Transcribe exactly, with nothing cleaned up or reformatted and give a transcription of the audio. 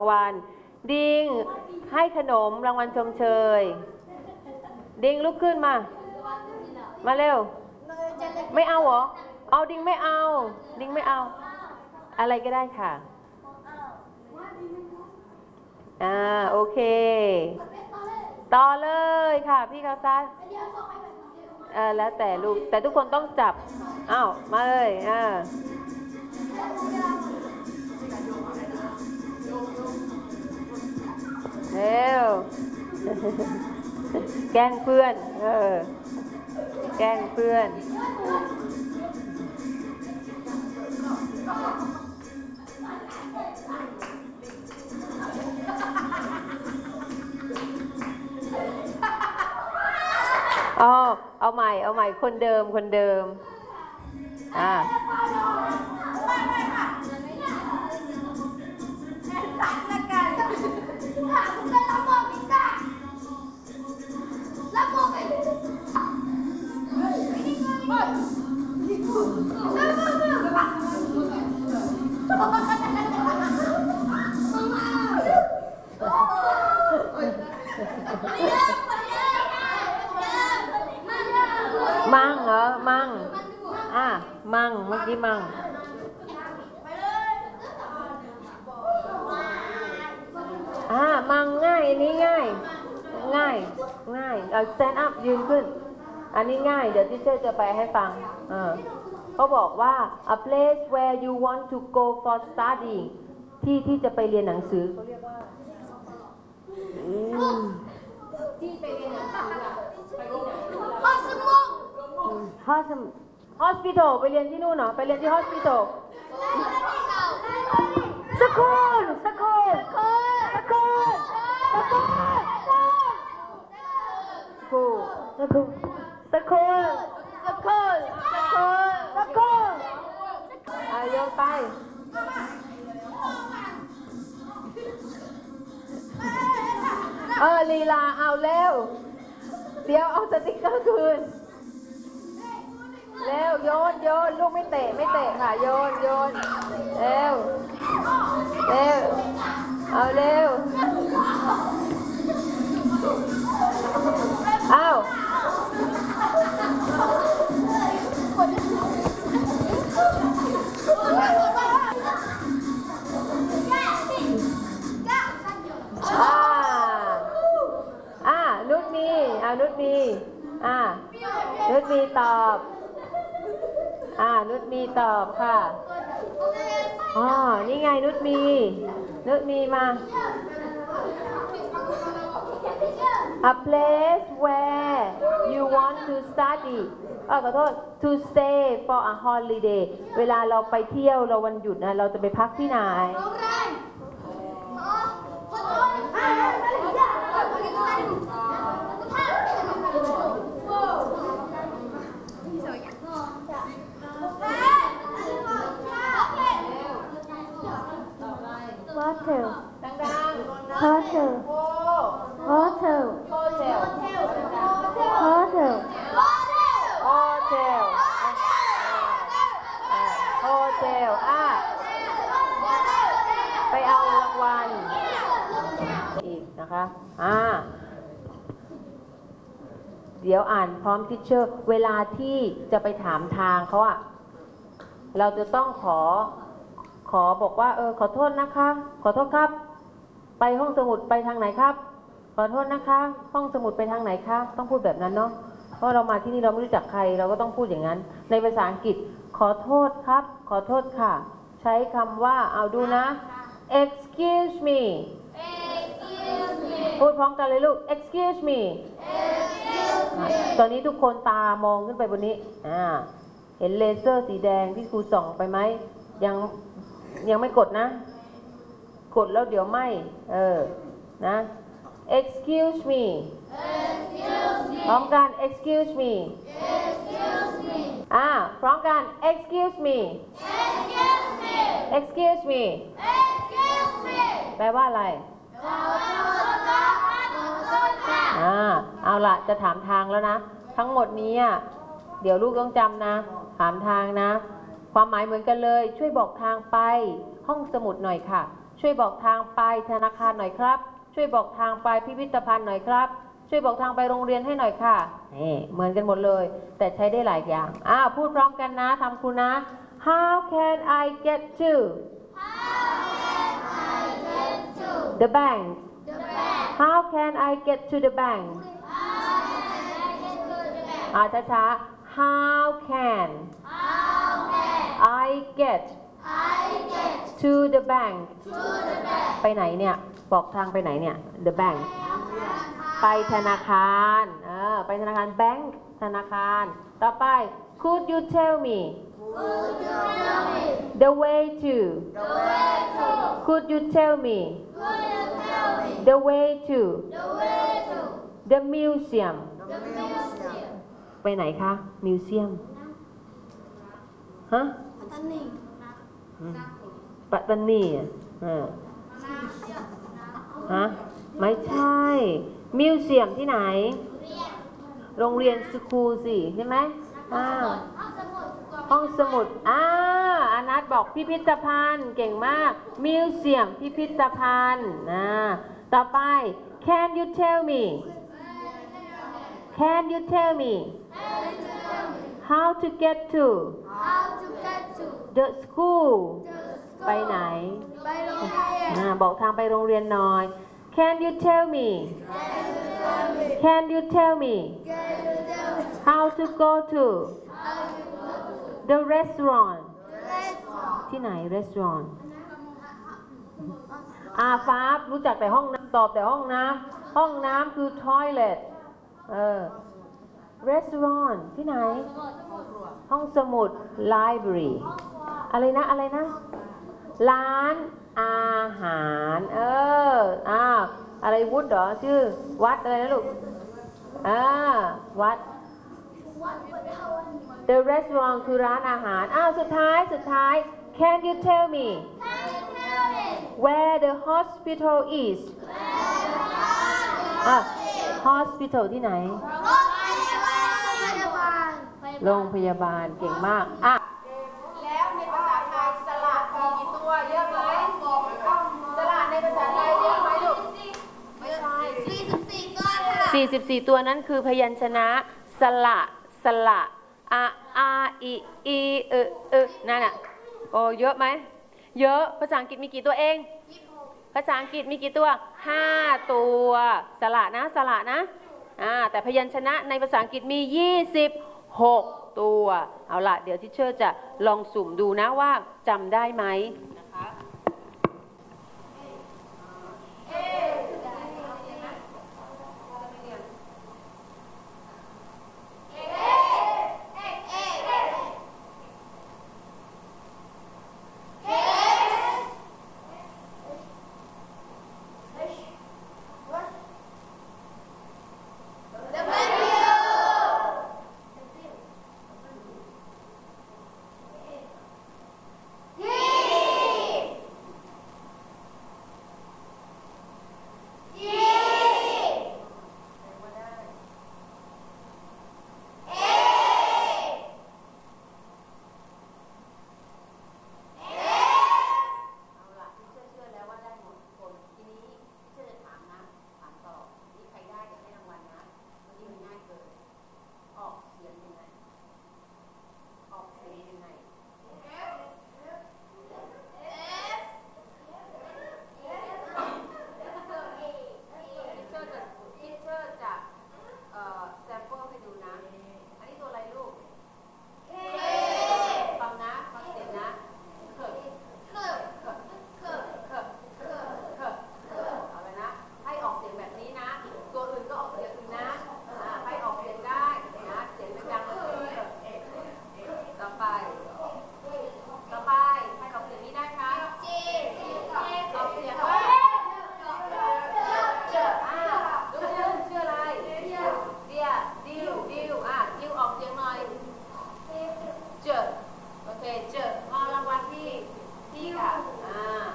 วันดิงให้ขนมรางวัลชมเชยดิงลุกขึ้นมามาเร็วไม่เอาเหรอเอาดิงไม่เอาดิงไม่เอาอะไรก็ได้ค่ะอ่าโอเคต่อเลยค่ะพี่เขาซัดเออแล้วแต่ลูกแต่ทุกคนต้องจับอ้าวมาเลยอ่าเร็วแกล้งเพื่อนเออแกล้งเพื่อนอ๋อเอาใหม่เอาใหม่คนเดิมคนเดิมอ่ามั่งเหรอมั่งอ่ะมั่งเมื่อกี้มั่งอ่ามั่งง่ายอันนี้ง่ายง่ายง่ายเอา stand up ยืนขึ้นอันนี้ง่ายเดี๋ยวที่เชอร์จะไปให้ฟังเออเขาบอกว่า a place where you want to go for study ที่ที่จะไปเรียนหนังสือเขาเรียกว่าที่ไปเรียนหนังสือไปที่ไหนhospital ไปเรียนที่นู่นเหรอไปเรียนที่ hospital สกูลสกูลสกูลสกูลสกูลสกูลสกูลสกูลสกูลสกูลเอาโยนไปเออลีลาเอาเร็วเดี๋ยวเอาสติ๊กเกอร์คืนเร็วโยนโยนลูกไม่เตะไม่เตะค่ะโยนโยนเร็วเร็วเอาเร็วเอาอ่าอ่านุชมีเอานุชมีอ่านุชมีตอบอ่านุชมีตอบค่ะอ๋อนี่ไงนุชมีนุชมีมา a place where you want to study อ๋อขอโทษ to stay for a holiday เวลาเราไปเที่ยวเราวันหยุดนะเราจะไปพักที่ไหนhotel ดังๆ hotel hotel hotel hotel hotel hotel อ่ะไปเอารางวัลอีกนะคะอ่าเดี๋ยวอ่านพร้อมทิชเชอร์เวลาที่จะไปถามทางเขาอะเราจะต้องขอขอบอกว่าเออขอโทษนะคะขอโทษครับไปห้องสมุดไปทางไหนครับขอโทษนะคะห้องสมุดไปทางไหนคะต้องพูดแบบนั้นเนาะเพราะเรามาที่นี่เราไม่รู้จักใครเราก็ต้องพูดอย่างนั้นในภาษาอังกฤษขอโทษครับขอโทษค่ะใช้คำว่าเอาดูนะ excuse me พูดพร้อมกันเลยลูก excuse me ตอนนี้ทุกคนตามองขึ้นไปบนนี้อ่าเห็นเลเซอร์สีแดงที่ครูส่องไปไหมยังยังไม่กดนะกดแล้วเดี๋ยวไม่เออนะ excuse me พร้อมกัน excuse me อ่าพร้อมกัน excuse me excuse me แปลว่าอะไรอ่าเอาล่ะจะถามทางแล้วนะทั้งหมดนี้เดี๋ยวลูกต้องจำนะถามทางนะความหมายเหมือนกันเลยช่วยบอกทางไปห้องสมุดหน่อยค่ะช่วยบอกทางไปธนาคารหน่อยครับช่วยบอกทางไปพิพิธภัณฑ์หน่อยครับช่วยบอกทางไปโรงเรียนให้หน่อยค่ะนี่เหมือนกันหมดเลยแต่ใช้ได้หลายอย่างอ้าวพูดพร้อมกันนะทำครูนะ How can I get to the bank How can I get to the bank อ่าช้าๆ How can I get to the bank ไปไหนเนี่ยบอกทางไปไหนเนี่ย the bank ไปธนาคารเออไปธนาคาร bank ธนาคารต่อไป could you tell me the way to could you tell me the way to the museum ไปไหนคะ museum ฮะปัตตานีอ่าฮะไม่ใช่มิวเซียมที่ไหนโรงเรียนสคูลสิใช่ไหมอ้าวห้องสมุดอ่าอนัทบอกพิพิธภัณฑ์เก่งมากมิวเซียมพิพิธภัณฑ์นะต่อไป Can you tell me Can you tell me how to get to the school ไปไหนอ่าบอกทางไปโรงเรียนหน่อย Can you tell me Can you tell me how to go to the restaurant ที่ไหน restaurant อาฟ้ารู้จักแต่ห้องน้ำตอบแต่ห้องน้ำห้องน้ำคือ toilet เออ restaurant ที่ไหนห้องสมุด library อะไรนะอะไรนะร้านอาหารเอออ้าวอะไรวุฒิเหรอชื่อวัดอะไรนะลูกอ่าวัด the restaurant คือร้านอาหารอ้าวสุดท้ายสุดท้าย Can you tell me where the hospital is อ่ะ hospital ที่ไหนโรงพยาบาลเก่งมากอ่ะแล้วในภาษาไทยสระมีกี่ตัวเยอะไหมสระในภาษาไทยเยอะไหมลูกไม่ใช่สี่สิบสี่ตัวค่ะสี่สิบสี่ตัวนั้นคือพยัญชนะสระสระอาอาอีอีเอเอนั่นอ่ะโอ้เยอะไหมเยอะภาษาอังกฤษมีกี่ตัวเองภาษาอังกฤษมีกี่ตัวห้าตัวสระนะสระนะอ่าแต่พยัญชนะในภาษาอังกฤษมียี่สิบหกตัวเอาล่ะเดี๋ยวทิเชอร์จะลองสุ่มดูนะว่าจำได้ไหม